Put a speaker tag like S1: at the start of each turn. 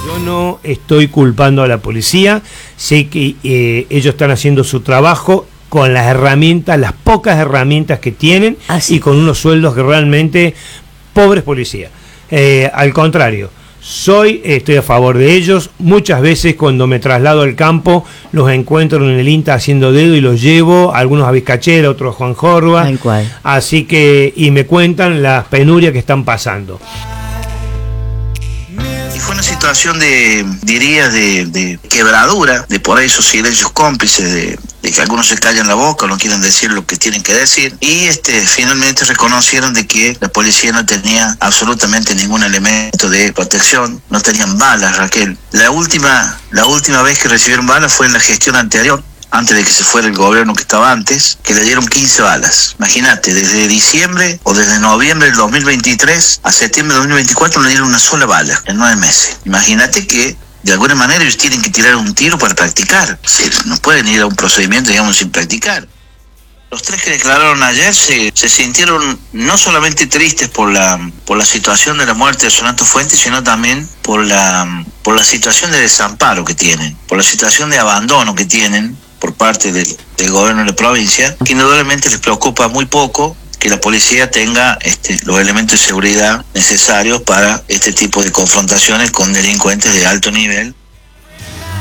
S1: Yo no estoy culpando a la policía, sé que ellos están haciendo su trabajo con las herramientas, las pocas herramientas que tienen, y con unos sueldos que realmente, pobres policías. Al contrario, estoy a favor de ellos. Muchas veces cuando me traslado al campo los encuentro en el INTA haciendo dedo y los llevo, algunos a Vizcachera, otros a Juan Jorba, así que, y me cuentan las penurias que están pasando.
S2: Y fue una situación de quebradura, de por ahí esos silencios cómplices, de que algunos se callan la boca, no quieren decir lo que tienen que decir, y finalmente reconocieron de que la policía no tenía absolutamente ningún elemento de protección, no tenían balas, Raquel. La última vez que recibieron balas fue en la gestión anterior, antes de que se fuera el gobierno que estaba antes, que le dieron 15 balas. Imagínate, desde diciembre o desde noviembre del 2023 a septiembre del 2024 no le dieron una sola bala en 9 meses. Imagínate que de alguna manera ellos tienen que tirar un tiro para practicar. No pueden ir a un procedimiento, digamos, sin practicar. Los 3 que declararon ayer se sintieron no solamente tristes por la situación de la muerte de Sonato Fuentes, sino también por la situación de desamparo que tienen, por la situación de abandono que tienen por parte del gobierno de la provincia, que indudablemente les preocupa muy poco que la policía tenga los elementos de seguridad necesarios para este tipo de confrontaciones con delincuentes de alto nivel.